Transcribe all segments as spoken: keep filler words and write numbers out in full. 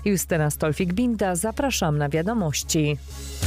Justyna Stolfik-Binda, zapraszam na wiadomości.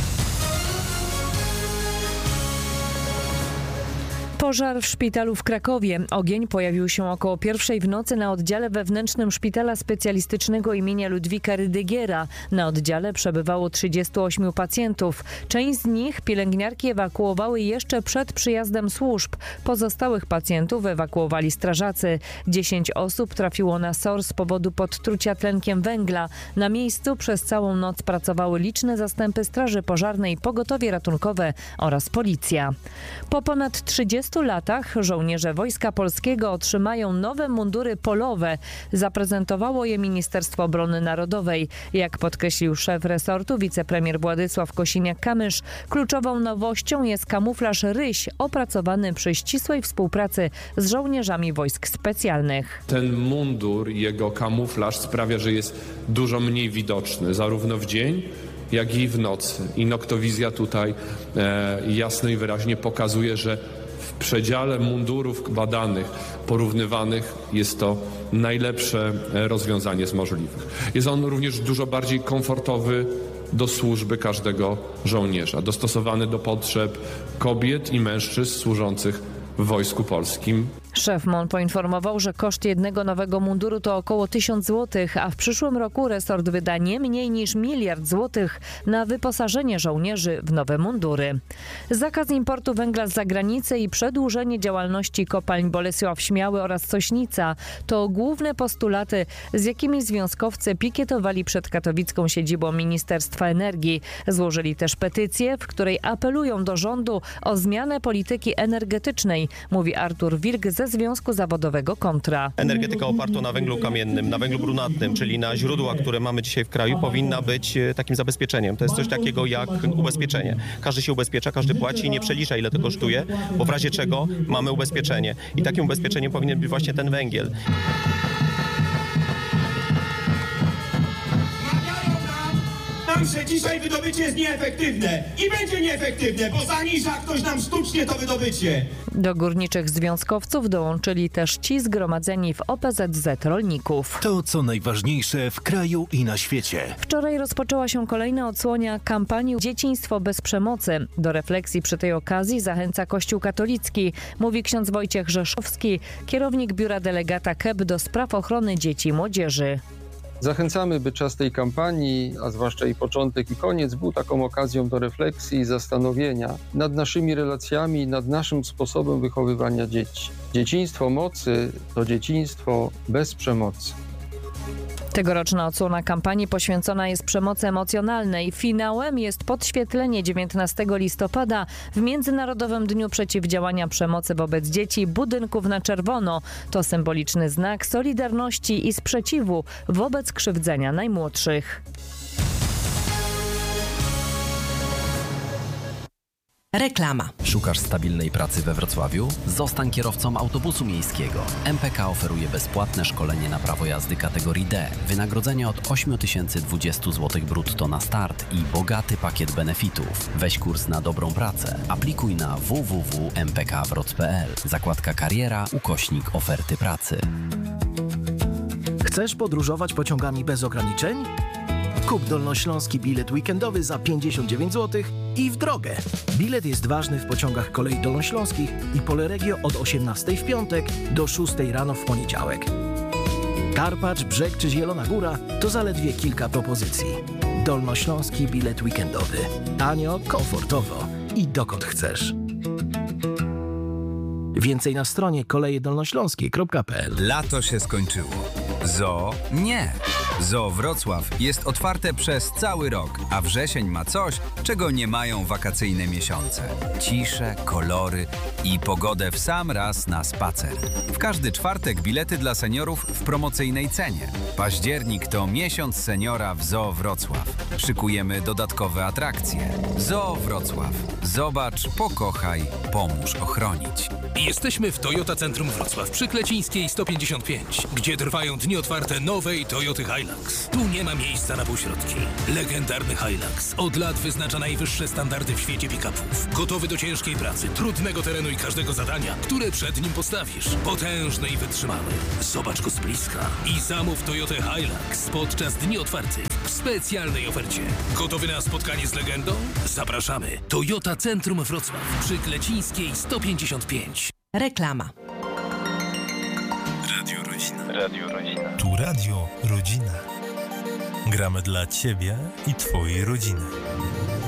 Pożar w szpitalu w Krakowie. Ogień pojawił się około pierwszej w nocy na oddziale wewnętrznym Szpitala Specjalistycznego imienia Ludwika Rydygiera. Na oddziale przebywało trzydziestu ośmiu pacjentów. Część z nich pielęgniarki ewakuowały jeszcze przed przyjazdem służb. Pozostałych pacjentów ewakuowali strażacy. Dziesięć osób trafiło na S O R z powodu podtrucia tlenkiem węgla. Na miejscu przez całą noc pracowały liczne zastępy straży pożarnej, pogotowie ratunkowe oraz policja. Po ponad trzydziestu latach żołnierze Wojska Polskiego otrzymają nowe mundury polowe. Zaprezentowało je Ministerstwo Obrony Narodowej. Jak podkreślił szef resortu, wicepremier Władysław Kosiniak-Kamysz, kluczową nowością jest kamuflaż ryś, opracowany przy ścisłej współpracy z żołnierzami wojsk specjalnych. Ten mundur i jego kamuflaż sprawia, że jest dużo mniej widoczny, zarówno w dzień, jak i w nocy. I noktowizja tutaj e, jasno i wyraźnie pokazuje, że w przedziale mundurów badanych, porównywanych jest to najlepsze rozwiązanie z możliwych. Jest on również dużo bardziej komfortowy do służby każdego żołnierza, dostosowany do potrzeb kobiet i mężczyzn służących w Wojsku Polskim. Szef M O N poinformował, że koszt jednego nowego munduru to około tysiąc złotych, a w przyszłym roku resort wyda nie mniej niż miliard złotych na wyposażenie żołnierzy w nowe mundury. Zakaz importu węgla z zagranicy i przedłużenie działalności kopalń Bolesław Śmiały oraz Sośnica to główne postulaty, z jakimi związkowcy pikietowali przed katowicką siedzibą Ministerstwa Energii. Złożyli też petycję, w której apelują do rządu o zmianę polityki energetycznej, mówi Artur Wilk ze Związku Zawodowego Kontra. Energetyka oparta na węglu kamiennym, na węglu brunatnym, czyli na źródłach, które mamy dzisiaj w kraju, powinna być takim zabezpieczeniem. To jest coś takiego jak ubezpieczenie. Każdy się ubezpiecza, każdy płaci i nie przelicza, ile to kosztuje, bo w razie czego mamy ubezpieczenie. I takim ubezpieczeniem powinien być właśnie ten węgiel. Że dzisiaj wydobycie jest nieefektywne i będzie nieefektywne, bo zaniża ktoś nam sztucznie to wydobycie. Do górniczych związkowców dołączyli też ci zgromadzeni w O P Z Z rolników. To, co najważniejsze w kraju i na świecie. Wczoraj rozpoczęła się kolejna odsłona kampanii Dzieciństwo bez przemocy. Do refleksji przy tej okazji zachęca Kościół katolicki, mówi ksiądz Wojciech Rzeszowski, kierownik biura delegata K E B do spraw ochrony dzieci i młodzieży. Zachęcamy, by czas tej kampanii, a zwłaszcza jej początek i koniec, był taką okazją do refleksji i zastanowienia nad naszymi relacjami, nad naszym sposobem wychowywania dzieci. Dzieciństwo mocy to dzieciństwo bez przemocy. Tegoroczna odsłona kampanii poświęcona jest przemocy emocjonalnej. Finałem jest podświetlenie dziewiętnastego listopada w Międzynarodowym Dniu Przeciwdziałania Przemocy wobec Dzieci budynków na czerwono. To symboliczny znak solidarności i sprzeciwu wobec krzywdzenia najmłodszych. Reklama. Szukasz stabilnej pracy we Wrocławiu? Zostań kierowcą autobusu miejskiego. M P K oferuje bezpłatne szkolenie na prawo jazdy kategorii D, wynagrodzenie od osiem tysięcy dwadzieścia złotych brutto na start i bogaty pakiet benefitów. Weź kurs na dobrą pracę. Aplikuj na w w w kropka m p k wroc kropka p l. Zakładka kariera, ukośnik oferty pracy. Chcesz podróżować pociągami bez ograniczeń? Kup dolnośląski bilet weekendowy za pięćdziesiąt dziewięć złotych i w drogę. Bilet jest ważny w pociągach kolei dolnośląskich i Poleregio od osiemnastej w piątek do szóstej rano w poniedziałek. Karpacz, Brzeg czy Zielona Góra to zaledwie kilka propozycji. Dolnośląski bilet weekendowy. Tanio, komfortowo i dokąd chcesz. Więcej na stronie koleje dolnośląskie kropka p l. Lato się skończyło. Zoo? Nie. Zoo Wrocław jest otwarte przez cały rok, a wrzesień ma coś, czego nie mają wakacyjne miesiące. Ciszę, kolory i pogodę w sam raz na spacer. W każdy czwartek bilety dla seniorów w promocyjnej cenie. Październik to miesiąc seniora w Zoo Wrocław. Szykujemy dodatkowe atrakcje. Zoo Wrocław. Zobacz, pokochaj, pomóż ochronić. Jesteśmy w Toyota Centrum Wrocław przy Klecińskiej sto pięćdziesiąt pięć, gdzie trwają dni otwarte nowej Toyoty Hilux. Tu nie ma miejsca na półśrodki. Legendarny Hilux od lat wyznacza najwyższe standardy w świecie pick-upów. Gotowy do ciężkiej pracy, trudnego terenu i każdego zadania, które przed nim postawisz. Potężny i wytrzymały. Zobacz go z bliska i zamów Toyotę Hilux podczas dni otwartych. w specjalnej ofercie. Gotowy na spotkanie z legendą? Zapraszamy. Toyota Centrum Wrocław przy Klecińskiej sto pięćdziesiąt pięć. Reklama. Radio Rodzina. Radio Rodzina. Tu Radio Rodzina. Gramy dla Ciebie i Twojej rodziny.